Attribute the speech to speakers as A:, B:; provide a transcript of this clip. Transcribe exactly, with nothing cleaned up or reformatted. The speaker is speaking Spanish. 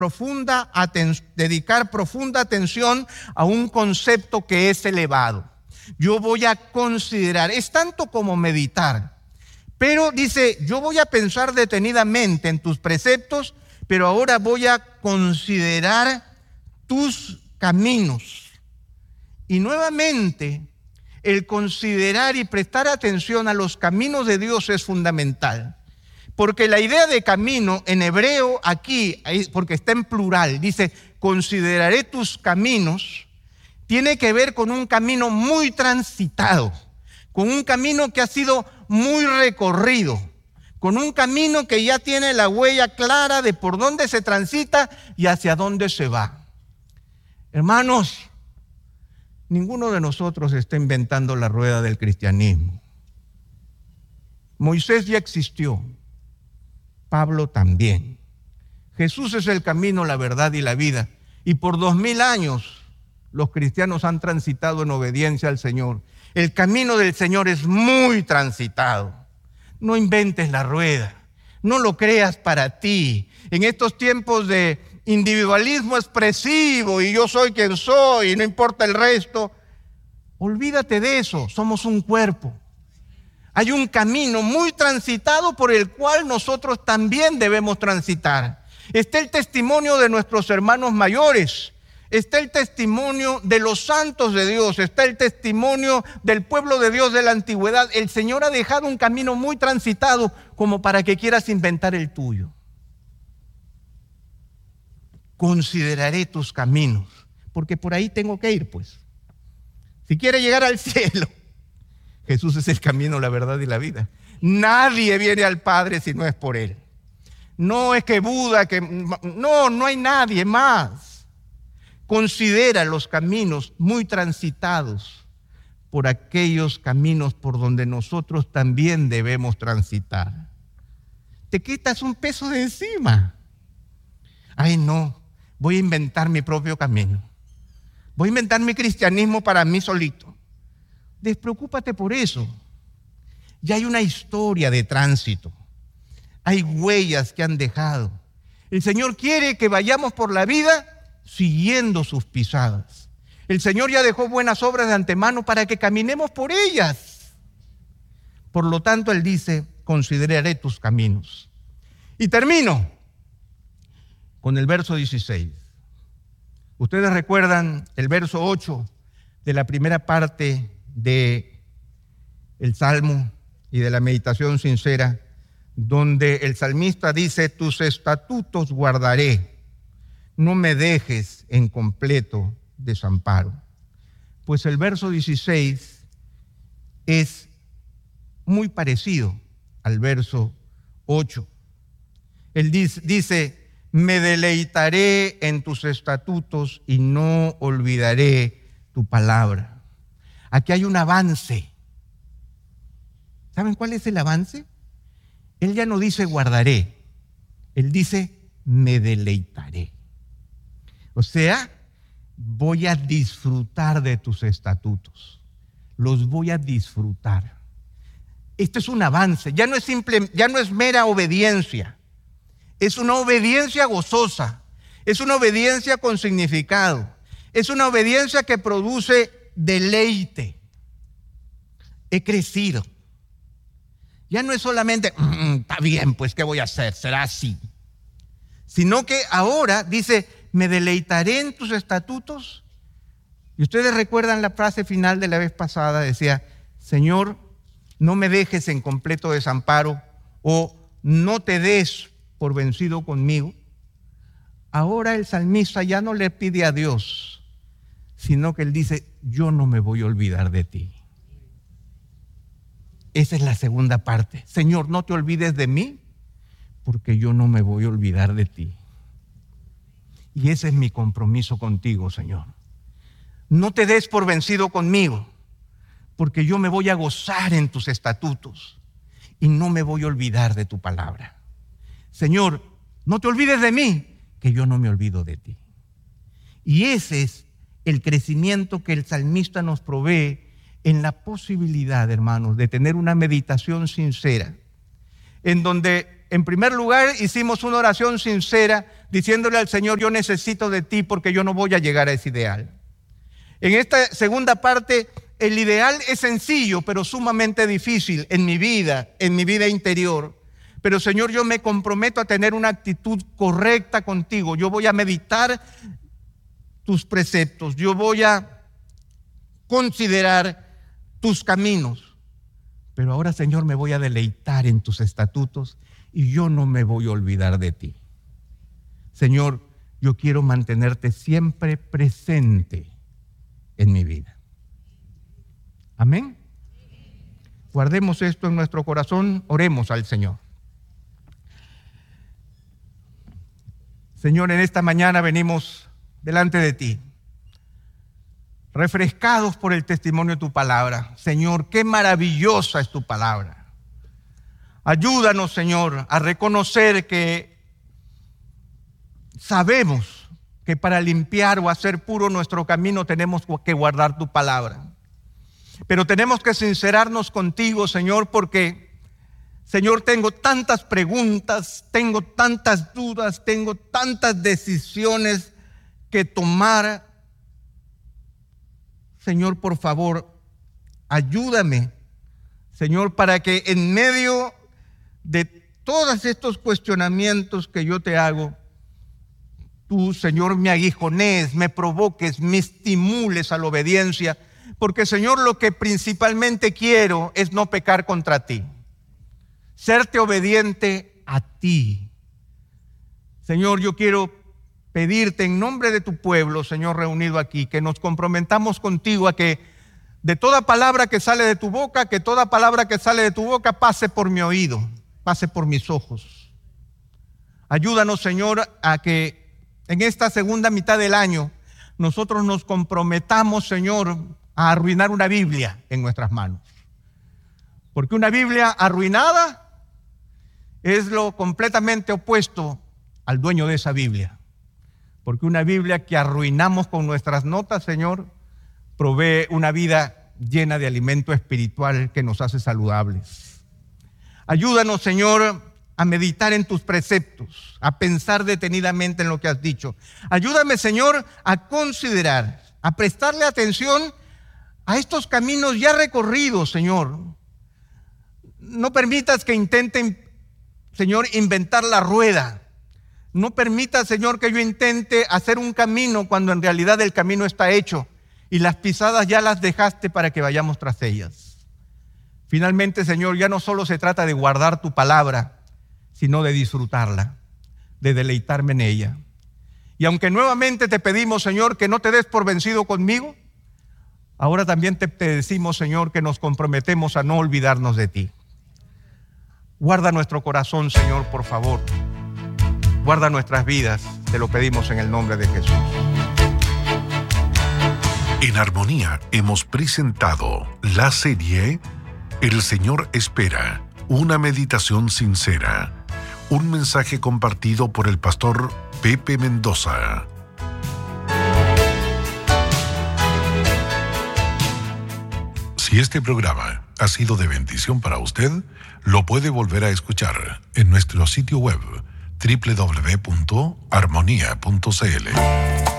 A: profunda aten- dedicar profunda atención a un concepto que es elevado. Yo voy a considerar, es tanto como meditar, pero dice, yo voy a pensar detenidamente en tus preceptos, pero ahora voy a considerar tus caminos. Y nuevamente, el considerar y prestar atención a los caminos de Dios es fundamental. Porque la idea de camino en hebreo aquí, porque está en plural, dice, consideraré tus caminos, tiene que ver con un camino muy transitado, con un camino que ha sido muy recorrido, con un camino que ya tiene la huella clara de por dónde se transita y hacia dónde se va. Hermanos, ninguno de nosotros está inventando la rueda del cristianismo. Moisés ya existió. Pablo también. Jesús es el camino, la verdad y la vida. Y por dos mil años los cristianos han transitado en obediencia al Señor. El camino del Señor es muy transitado. No inventes la rueda. No lo creas para ti. En estos tiempos de individualismo expresivo y yo soy quien soy y no importa el resto, olvídate de eso. Somos un cuerpo. Hay un camino muy transitado por el cual nosotros también debemos transitar. Está el testimonio de nuestros hermanos mayores, está el testimonio de los santos de Dios, está el testimonio del pueblo de Dios de la antigüedad. El Señor ha dejado un camino muy transitado como para que quieras inventar el tuyo. Consideraré tus caminos, porque por ahí tengo que ir, pues. Si quiere llegar al cielo, Jesús es el camino, la verdad y la vida. Nadie viene al Padre si no es por Él. No es que Buda, que no, no hay nadie más. Considera los caminos muy transitados por aquellos caminos por donde nosotros también debemos transitar. Te quitas un peso de encima. Ay, no, voy a inventar mi propio camino. Voy a inventar mi cristianismo para mí solito. Despreocúpate por eso. Ya hay una historia de tránsito. Hay huellas que han dejado. El Señor quiere que vayamos por la vida siguiendo sus pisadas. El Señor ya dejó buenas obras de antemano para que caminemos por ellas. Por lo tanto, Él dice, consideraré tus caminos. Y termino con el verso dieciséis. Ustedes recuerdan el verso ocho de la primera parte de el Salmo y de la meditación sincera, donde el salmista dice, tus estatutos guardaré, no me dejes en completo desamparo. Pues el verso dieciséis es muy parecido al verso ocho. Él dice, dice, me deleitaré en tus estatutos y no olvidaré tu palabra. Aquí hay un avance. ¿Saben cuál es el avance? Él ya no dice guardaré, él dice me deleitaré. O sea, voy a disfrutar de tus estatutos, los voy a disfrutar. Esto es un avance, ya no es simple, ya no es mera obediencia, es una obediencia gozosa, es una obediencia con significado, es una obediencia que produce deleite. He crecido. Ya no es solamente, mmm, está bien, pues, ¿qué voy a hacer? Será así. Sino que ahora dice, me deleitaré en tus estatutos. Y ustedes recuerdan la frase final de la vez pasada, decía, Señor, no me dejes en completo desamparo o no te des por vencido conmigo. Ahora el salmista ya no le pide a Dios, sino que él dice, yo no me voy a olvidar de ti. Esa es la segunda parte. Señor, no te olvides de mí, porque yo no me voy a olvidar de ti. Y ese es mi compromiso contigo, Señor. No te des por vencido conmigo, porque yo me voy a gozar en tus estatutos y no me voy a olvidar de tu palabra. Señor, no te olvides de mí, que yo no me olvido de ti. Y ese es el crecimiento que el salmista nos provee en la posibilidad, hermanos, de tener una meditación sincera, en donde en primer lugar, hicimos una oración sincera diciéndole al Señor, yo necesito de ti porque yo no voy a llegar a ese ideal. En esta segunda parte, el ideal es sencillo, pero sumamente difícil en mi vida, en mi vida interior. Pero Señor, yo me comprometo a tener una actitud correcta contigo. Yo voy a meditar tus preceptos, yo voy a considerar tus caminos. Pero ahora, Señor, me voy a deleitar en tus estatutos y yo no me voy a olvidar de ti. Señor, yo quiero mantenerte siempre presente en mi vida. Amén. Guardemos esto en nuestro corazón, oremos al Señor. Señor, en esta mañana venimos delante de ti, refrescados por el testimonio de tu palabra. Señor, qué maravillosa es tu palabra. Ayúdanos, Señor, a reconocer que sabemos que para limpiar o hacer puro nuestro camino tenemos que guardar tu palabra. Pero tenemos que sincerarnos contigo, Señor, porque, Señor, tengo tantas preguntas, tengo tantas dudas, tengo tantas decisiones que tomar. Señor, por favor, ayúdame, Señor, para que en medio de todos estos cuestionamientos que yo te hago, tú, Señor, me aguijonees, me provoques, me estimules a la obediencia, porque, Señor, lo que principalmente quiero es no pecar contra ti, serte obediente a ti. Señor, yo quiero pedirte en nombre de tu pueblo, Señor, reunido aquí, que nos comprometamos contigo a que de toda palabra que sale de tu boca, que toda palabra que sale de tu boca pase por mi oído, pase por mis ojos. Ayúdanos, Señor, a que en esta segunda mitad del año nosotros nos comprometamos, Señor, a arruinar una Biblia en nuestras manos. Porque una Biblia arruinada es lo completamente opuesto al dueño de esa Biblia. Porque una Biblia que arruinamos con nuestras notas, Señor, provee una vida llena de alimento espiritual que nos hace saludables. Ayúdanos, Señor, a meditar en tus preceptos, a pensar detenidamente en lo que has dicho. Ayúdame, Señor, a considerar, a prestarle atención a estos caminos ya recorridos, Señor. No permitas que intenten, Señor, inventar la rueda. No permitas, Señor, que yo intente hacer un camino cuando en realidad el camino está hecho y las pisadas ya las dejaste para que vayamos tras ellas. Finalmente, Señor, ya no solo se trata de guardar tu palabra, sino de disfrutarla, de deleitarme en ella. Y aunque nuevamente te pedimos, Señor, que no te des por vencido conmigo, ahora también te, te decimos, Señor, que nos comprometemos a no olvidarnos de ti. Guarda nuestro corazón, Señor, por favor. Guarda nuestras vidas, te lo pedimos en el nombre de Jesús.
B: En Armonía hemos presentado la serie El Señor Espera, una meditación sincera. Un mensaje compartido por el pastor Pepe Mendoza. Si este programa ha sido de bendición para usted, lo puede volver a escuchar en nuestro sitio web doble u doble u doble u punto armonía punto c l.